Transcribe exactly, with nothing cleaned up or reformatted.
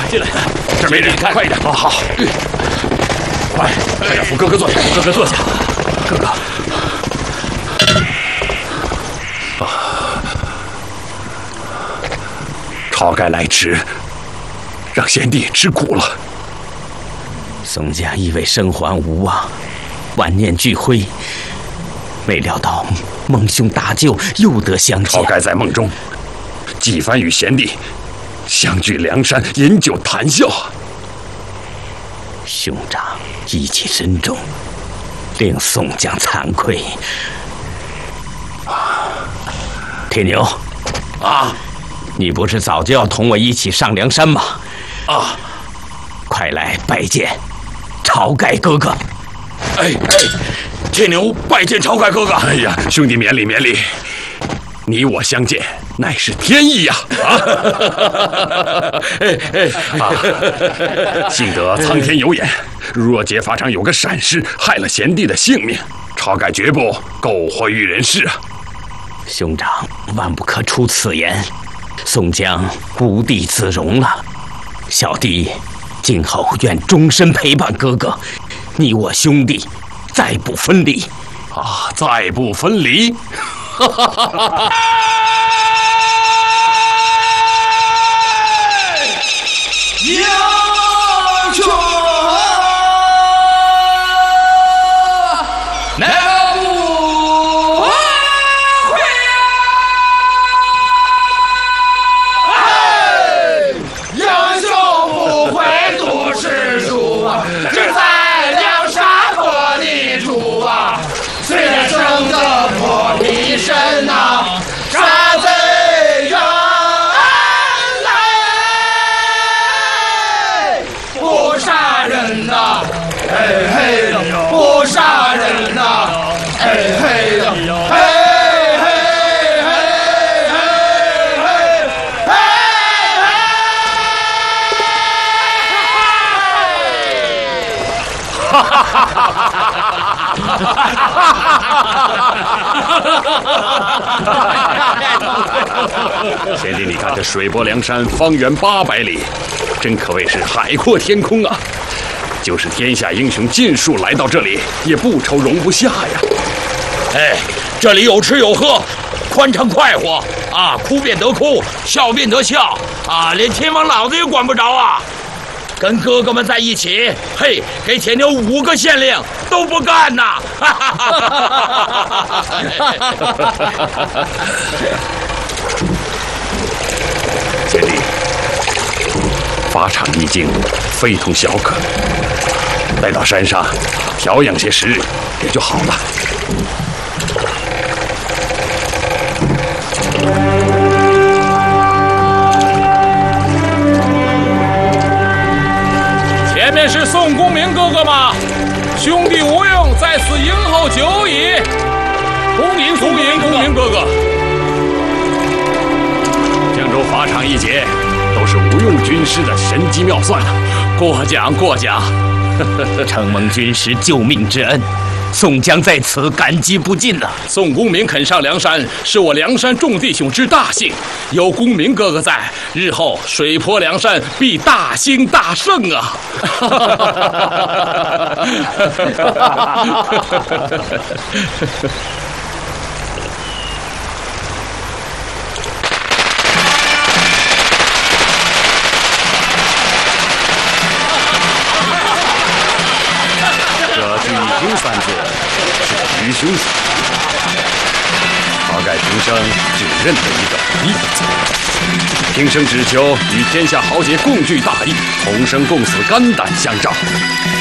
进来， 这没人，快一点！好好，快，快点扶哥哥坐下， 哥哥坐下。 哥哥，啊，晁盖来迟，让贤弟吃苦了。 宋江以为生还无望，万念俱灰，没料到孟兄搭救，又得相见。 晁盖在梦中，纪凡与贤弟相聚梁山，饮酒谈笑。 兄长义气深重，令宋江惭愧。铁牛， 啊， 你不是早就要同我一起上梁山吗？ 啊， 快来拜见晁盖哥哥。 哎哎，铁牛拜见晁盖哥哥。哎呀，兄弟免礼免礼，你我相见乃是天意呀！啊，哎哎啊！幸得苍天有眼，若劫法场有个闪失，害了贤弟的性命，晁盖绝不苟活于人世啊！ 兄长万不可出此言，宋江无地自容了。小弟今后愿终身陪伴哥哥，你我兄弟再不分离。 啊，再不分离！哈哈哈哈哈！ 英雄那不悔啊！英雄不悔读诗书啊，只在梁山坡里住啊。虽然生得破皮身呐，杀贼人来，不杀人呐，嘿嘿的，不杀人呐，嘿嘿的，嘿嘿嘿嘿嘿嘿嘿，哈哈哈哈哈！ 贤弟，你看这水泊梁山方圆八百里，真可谓是海阔天空啊！就是天下英雄尽数来到这里，也不愁容不下呀。 哎，这里有吃有喝，宽敞快活啊，哭便得哭，笑便得笑啊，连天王老子也管不着啊！跟哥哥们在一起，嘿，给铁牛五个县令都不干呐！哈哈哈哈哈！ 贤弟，法场一经，非同小可。待到山上调养些时日，也就好了。 前面是宋公明哥哥吗？兄弟无用，在此迎候久矣。恭迎恭迎公明哥哥。 江州法场一节，都是无用军师的神机妙算啊！ 过奖过奖， 承蒙军师救命之恩，宋江在此感激不尽呐、啊。 宋公明肯上梁山，是我梁山众弟兄之大幸。有公明哥哥在，日后水泊梁山必大兴大盛啊！ 这“举平”三字是愚兄所晁盖平生只认得一个“义”字，平生只求与天下豪杰共聚大义，同生共死，肝胆相照。